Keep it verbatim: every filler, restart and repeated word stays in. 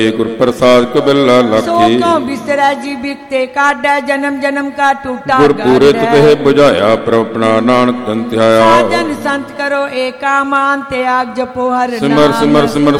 ਗੁਰ ਪ੍ਰਸਾਦ ਕਬਿਲਾ ਸੋ ਲਾਖੀ। ਕਉ ਬਿਸਰੈ ਜੀ ਬਿਕਤੇ ਕਾਢੈ ਜਨਮ ਜਨਮ ਕਾ ਟੂਟਾ ਗੁਰ ਪੂਰੇ ਗਾਢੈ। ਤੁਤੇ ਬੁਝਾਇਆ ਪ੍ਰਪਨਾ ਨਾਨਕ ਤਨ ਧਿਆਇਆ। ਸਾਜਨ ਸੰਤ ਕਰੋ ਏਕਾ ਮਾਨ ਤਿਆਗ ਜਪੋ ਹਰ ਨਾਮ। ਸਿਮਰ ਸਿਮਰ ਸਿਮਰ